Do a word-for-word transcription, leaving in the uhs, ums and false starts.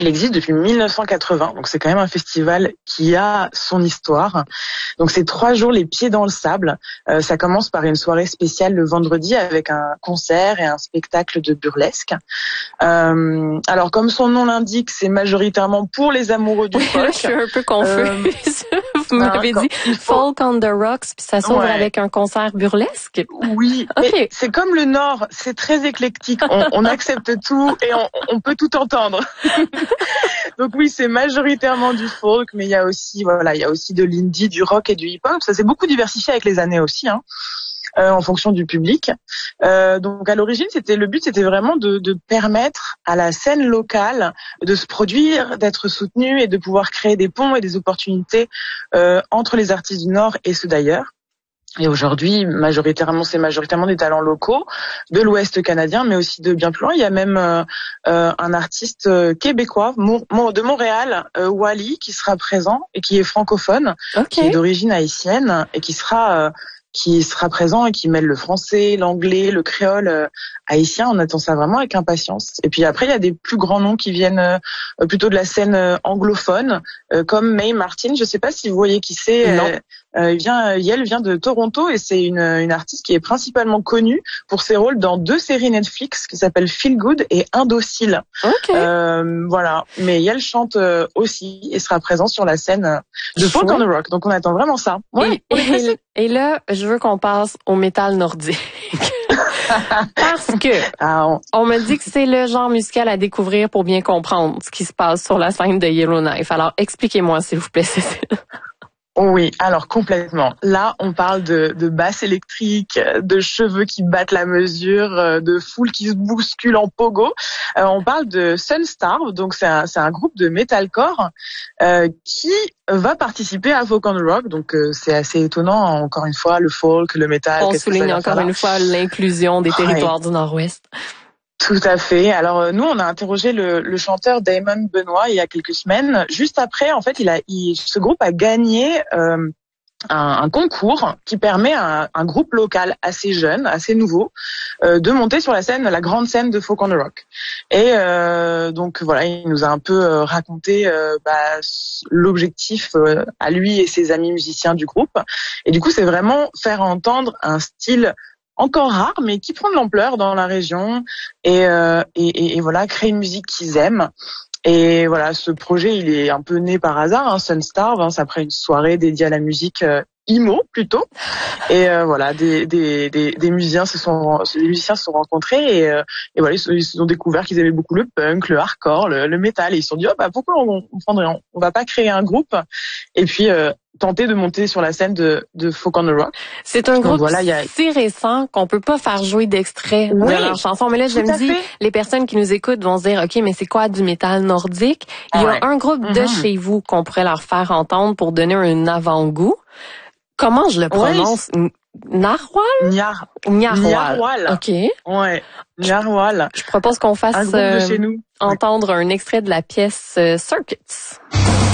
Il existe depuis mille neuf cent quatre-vingts, donc c'est quand même un festival qui a son histoire. Donc c'est trois jours les pieds dans le sable. Euh, ça commence par une soirée spéciale le vendredi avec un concert et un spectacle de burlesque. Euh, alors comme son nom l'indique, c'est majoritairement pour les amoureux du folk. Je suis un peu confuse. Euh, Vous m'avez dit faut... Folk on the Rocks, puis ça s'ouvre ouais. avec un concert burlesque. Oui, okay. C'est comme le Nord, c'est très éclectique. On, on accepte tout et on, on peut tout entendre. Donc oui, c'est majoritairement du folk, mais il y a aussi, voilà, il y a aussi de l'indie, du rock et du hip-hop. Ça s'est beaucoup diversifié avec les années aussi, hein, euh, en fonction du public. Euh, donc à l'origine, c'était le but, c'était vraiment de, de permettre à la scène locale de se produire, d'être soutenue et de pouvoir créer des ponts et des opportunités euh, entre les artistes du Nord et ceux d'ailleurs. Et aujourd'hui, majoritairement, c'est majoritairement des talents locaux de l'Ouest canadien, mais aussi de bien plus loin. Il y a même euh, euh, un artiste euh, québécois mon, mon, de Montréal, euh, Wally, qui sera présent et qui est francophone, okay. qui est d'origine haïtienne et qui sera euh, qui sera présent et qui mêle le français, l'anglais, le créole euh, haïtien. On attend ça vraiment avec impatience. Et puis après, il y a des plus grands noms qui viennent euh, plutôt de la scène euh, anglophone, euh, comme Mae Martin. Je sais pas si vous voyez qui c'est. Non. Euh, euh, il vient, elle vient de Toronto et c'est une, une artiste qui est principalement connue pour ses rôles dans deux séries Netflix qui s'appellent Feel Good et Indocile. Okay. Euh, voilà. Mais elle chante euh, aussi et sera présente sur la scène de Folk on the Rock. Donc on attend vraiment ça. Ouais, et, et, et là, je veux qu'on passe au métal nordique. Parce que ah, on... on me dit que c'est le genre musical à découvrir pour bien comprendre ce qui se passe sur la scène de Yellowknife. Alors, expliquez-moi, s'il vous plaît, Cécile. Oui, alors complètement. Là, on parle de, de basse électrique, de cheveux qui battent la mesure, de foule qui se bouscule en pogo. Euh, on parle de Sunstarve, donc c'est un, c'est un groupe de metalcore euh, qui va participer à Folk on the Rock. Donc euh, c'est assez étonnant, encore une fois, le folk, le metal. On souligne encore une fois l'inclusion des territoires ouais. du Nord-Ouest. Tout à fait. Alors nous, on a interrogé le, le chanteur Damon Benoit il y a quelques semaines. Juste après, en fait, il a, il, ce groupe a gagné euh, un, un concours qui permet à un, un groupe local assez jeune, assez nouveau, euh, de monter sur la scène, la grande scène de Folk on the Rock. Et euh, donc voilà, il nous a un peu euh, raconté euh, bah, l'objectif euh, à lui et ses amis musiciens du groupe. Et du coup, c'est vraiment faire entendre un style encore rare, mais qui prend de l'ampleur dans la région et, euh, et, et, et voilà, créer une musique qu'ils aiment. Et voilà, ce projet, il est un peu né par hasard, hein, Sunstarve, hein, c'est après une soirée dédiée à la musique euh, emo plutôt. Et euh, voilà, des, des, des, des musiciens se sont, les musiciens se sont rencontrés et, euh, et voilà, ils se, ils se sont découverts qu'ils aimaient beaucoup le punk, le hardcore, le, le metal. Et ils se sont dit, oh bah pourquoi on, on prendrait, on, on va pas créer un groupe et puis euh, tenter de monter sur la scène de, de Folk on the Rock. C'est un groupe voilà, a... si récent qu'on peut pas faire jouer d'extrait oui, de leur chanson. Mais là, je me dis, fait. les personnes qui nous écoutent vont se dire, OK, mais c'est quoi du métal nordique? Il y a ouais. un groupe mm-hmm. de chez vous qu'on pourrait leur faire entendre pour donner un avant-goût. Comment je le prononce? Oui. Narwhal? Niar. Narwhal. OK. Ouais. Narwhal. Je propose qu'on fasse un groupe de chez nous. entendre un extrait de la pièce euh, Circuits.